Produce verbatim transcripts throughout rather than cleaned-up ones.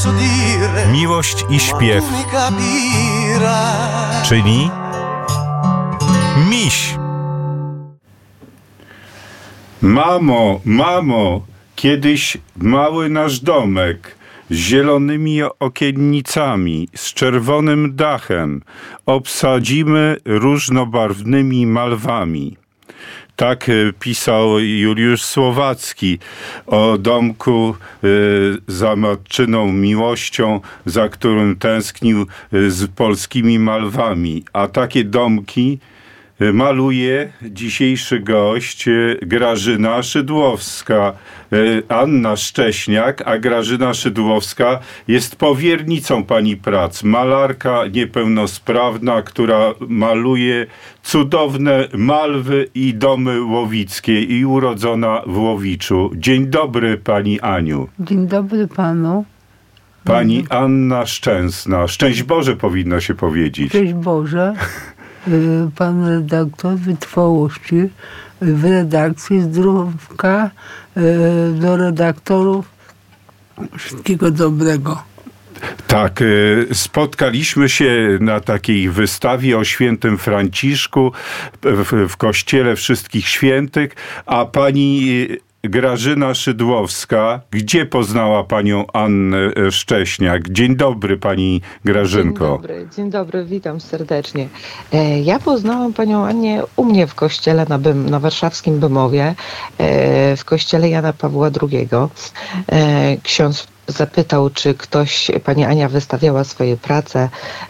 Miłość i śpiew, czyli miś. Mamo, mamo, kiedyś mały nasz domek z zielonymi okiennicami, z czerwonym dachem obsadzimy różnobarwnymi malwami. Tak pisał Juliusz Słowacki o domku y, za matczyną miłością, za którym tęsknił y, z polskimi malwami. A takie domki maluje dzisiejszy gość Grażyna Szydłowska. Anna Szcześniak, a Grażyna Szydłowska jest powiernicą pani prac. Malarka niepełnosprawna, która maluje cudowne malwy i domy łowickie i urodzona w Łowiczu. Dzień dobry pani Aniu. Dzień dobry panu. Pani Anna Szczęsna. Szczęść Boże powinno się powiedzieć. Szczęść Boże. Pan redaktor wytrwałości w redakcji, zdrówka do redaktorów. Wszystkiego dobrego. Tak, spotkaliśmy się na takiej wystawie o świętym Franciszku w, w Kościele Wszystkich Świętych, a pani Grażyna Szydłowska, gdzie poznała panią Annę Szcześniak? Dzień dobry, pani Grażynko. Dzień dobry, dzień dobry, witam serdecznie. Ja poznałam panią Annię u mnie w kościele na, Bym, na warszawskim Bymowie, w kościele Jana Pawła drugiego. Ksiądz zapytał, czy ktoś, pani Ania wystawiała swoje prace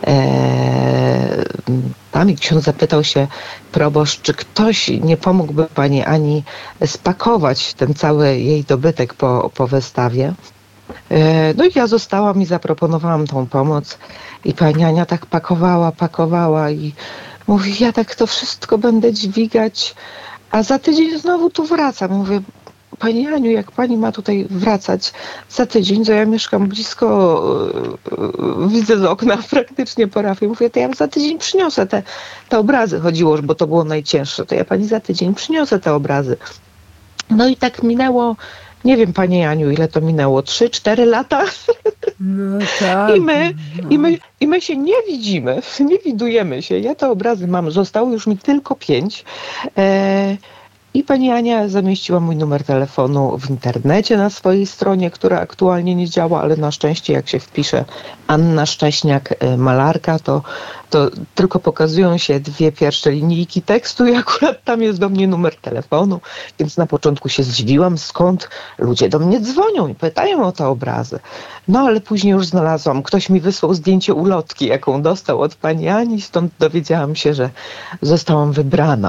e, tam i ksiądz zapytał się, proboszcz, czy ktoś nie pomógłby pani Ani spakować ten cały jej dobytek po, po wystawie. E, no i ja zostałam i zaproponowałam tą pomoc i pani Ania tak pakowała, pakowała i mówi, ja tak to wszystko będę dźwigać, a za tydzień znowu tu wracam. Mówię, pani Aniu, jak pani ma tutaj wracać za tydzień, to ja mieszkam blisko, yy, widzę z okna praktycznie parafię. Mówię, to ja za tydzień przyniosę te, te obrazy. Chodziło, bo to było najcięższe. To ja pani za tydzień przyniosę te obrazy. No i tak minęło, nie wiem pani Aniu, ile to minęło, trzy, cztery lata? No tak. I my, no. i my, i my się nie widzimy, nie widujemy się. Ja te obrazy mam, zostało już mi tylko pięć. E, I pani Ania zamieściła mój numer telefonu w internecie na swojej stronie, która aktualnie nie działa, ale na szczęście jak się wpisze Anna Szcześniak, malarka, to, to tylko pokazują się dwie pierwsze linijki tekstu i akurat tam jest do mnie numer telefonu, więc na początku się zdziwiłam, skąd ludzie do mnie dzwonią i pytają o te obrazy. No ale później już znalazłam, ktoś mi wysłał zdjęcie ulotki, jaką dostał od pani Ani, stąd dowiedziałam się, że zostałam wybrana.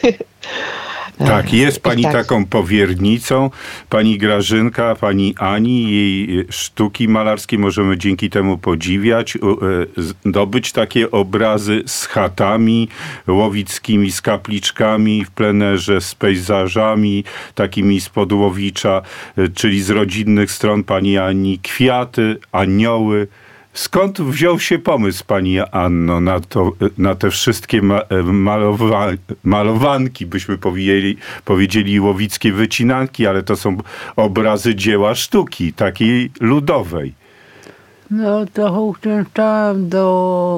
Tak, jest pani tak. taką powiernicą, pani Grażynka, pani Ani, jej sztuki malarskie możemy dzięki temu podziwiać, zdobyć takie obrazy z chatami łowickimi, z kapliczkami w plenerze, z pejzażami takimi spod Łowicza, czyli z rodzinnych stron pani Ani, kwiaty, anioły. Skąd wziął się pomysł, pani Anno, na, to, na te wszystkie malowa, malowanki, byśmy powiedzieli, powiedzieli łowickie wycinanki, ale to są obrazy dzieła sztuki, takiej ludowej. No to uczęszczałam do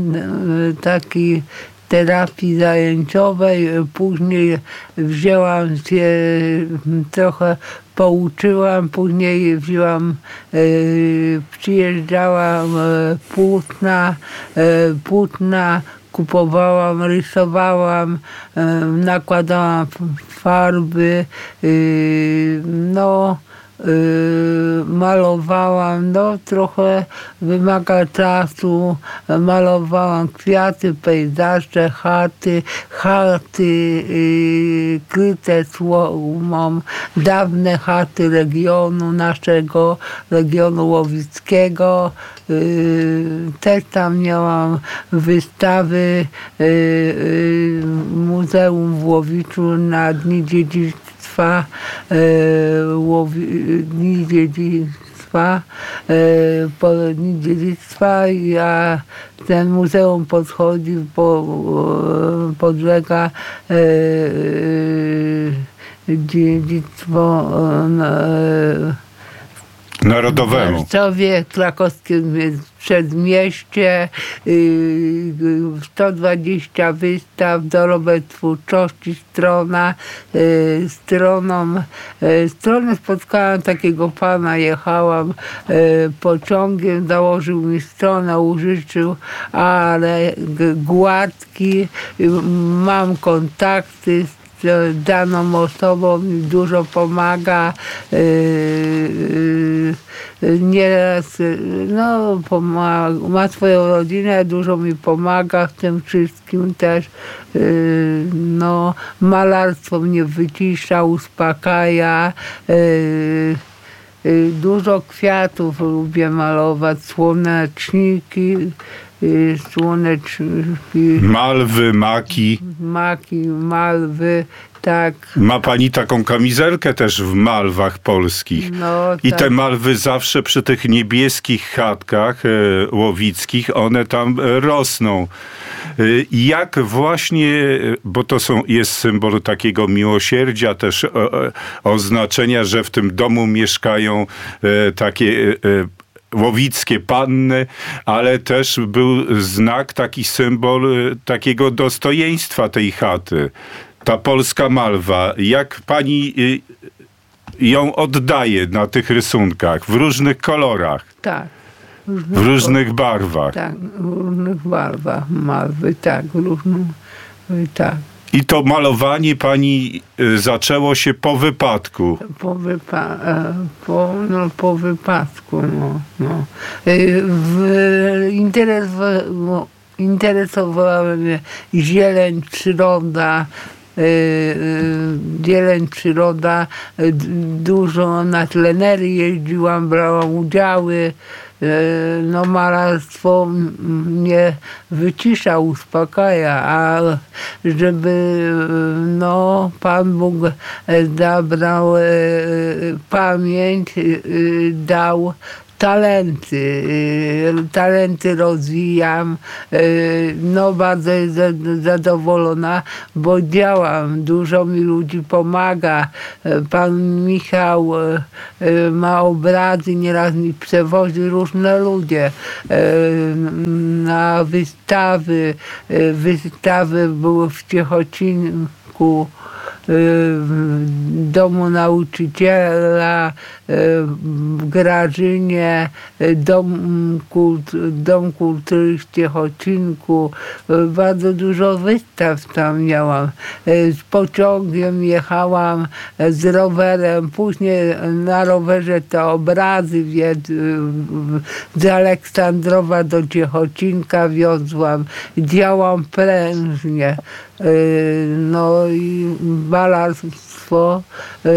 takiej terapii zajęciowej, później wzięłam się, trochę pouczyłam, później wzięłam, e, przyjeżdżałam e, płótna, e, płótna kupowałam, rysowałam, e, nakładałam farby, e, no Yy, malowałam, no trochę wymaga czasu, malowałam kwiaty, pejzaże, chaty, chaty yy, kryte słomą, dawne chaty regionu naszego, regionu łowickiego. Yy, też tam miałam wystawy yy, yy, Muzeum w Łowiczu na Dni Dziedzictwa, yy, Łowi- Dni Dziedzictwa, po Dni Dziedzictwa, a ten muzeum podchodzi, po, podlega dziedzictwo Narodowemu. W Warszawie, krakowskim przedmieście, yy, sto dwadzieścia wystaw, dorobek twórczości, strona, yy, stroną, yy, stronę spotkałam takiego pana, jechałam yy, pociągiem, założył mi stronę, użyczył, ale g- gładki, yy, mam kontakty z daną osobą, mi dużo pomaga. Yy, yy, nieraz no, pomaga, ma swoją rodzinę, dużo mi pomaga w tym wszystkim też. Yy, no, malarstwo mnie wycisza, uspokaja. Yy, yy, dużo kwiatów lubię malować, słoneczniki, yy, słoneczniki. Malwy, maki. Maki, malwy, tak. Ma pani taką kamizelkę też w malwach polskich. No, I tak. te malwy zawsze przy tych niebieskich chatkach e, łowickich, one tam e, rosną. E, jak właśnie, e, bo to są, jest symbol takiego miłosierdzia, też e, e, oznaczenia, że w tym domu mieszkają e, takie e, łowickie panny, ale też był znak, taki symbol e, takiego dostojeństwa tej chaty. Ta polska malwa, jak pani y, ją oddaje na tych rysunkach, w różnych kolorach, Tak. w różnych barwach. Tak, w różnych barwach malwy, tak, różnych, tak. I to malowanie pani y, zaczęło się po wypadku. Po, wypa- e, po, no, po wypadku, no. no. Y, W, interesowa- no, interesowała mnie zieleń, przyroda, y, y, zieleń, przyroda, y, d- dużo na plenery jeździłam, brałam udziały. Y, No, malarstwo m- mnie wycisza, uspokaja, a żeby y, no, Pan Bóg e, zabrał e, pamięć, y, y, dał talenty, y, talenty rozwijam, y, no bardzo jestem zadowolona, bo działam, dużo mi ludzi pomaga. Pan Michał y, y, ma obrazy, nieraz mi przewozi różne ludzie y, na wystawy. Y, Wystawy były w Ciechocinku, w domu nauczyciela, w Grażynie, dom, kult, dom kultury w Ciechocinku. Bardzo dużo wystaw tam miałam. Z pociągiem jechałam, z rowerem, później na rowerze te obrazy z Aleksandrowa do Ciechocinka wiozłam. Działam prężnie. No i malarstwo yy,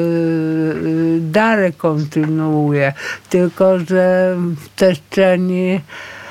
dalej kontynuuje, tylko że w przestrzeni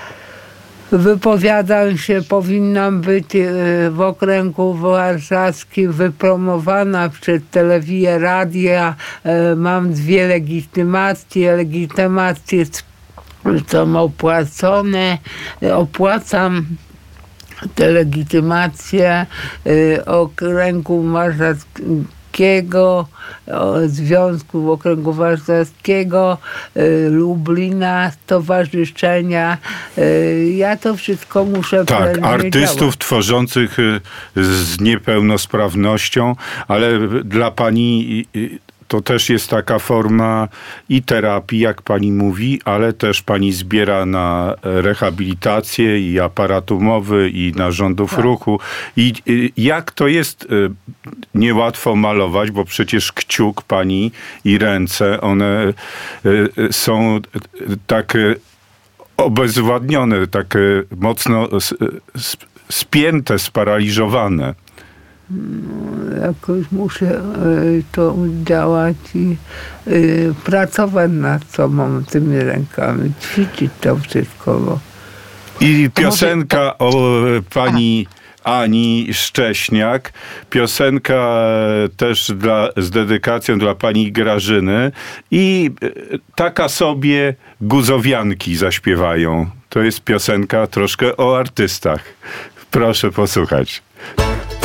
wypowiadam się, powinnam być yy, w okręgu warszawskim wypromowana przez telewizję, radia. Yy, mam dwie legitymacje, legitymacje są opłacone, opłacam te legitymacje y, Okręgu Warszawskiego, o, Związku Okręgu Warszawskiego, y, Lublina, Stowarzyszenia. Y, ja to wszystko muszę Tak, artystów działać. tworzących y, z niepełnosprawnością, ale dla pani y, to też jest taka forma i terapii, jak pani mówi, ale też pani zbiera na rehabilitację i aparatu mowy, i narządów Tak. ruchu. I y, jak to jest y, niełatwo malować, bo przecież kciuk pani i ręce, one y, y, są y, tak y, obezwładnione, tak y, mocno s, s, spięte, sparaliżowane. Jakoś muszę y, to działać i y, pracować nad sobą tymi rękami, ćwiczyć to wszystko. Bo... I piosenka o pani Ani Szcześniak. Piosenka też dla, z dedykacją dla pani Grażyny. I taka sobie guzowianki zaśpiewają. To jest piosenka troszkę o artystach. Proszę posłuchać.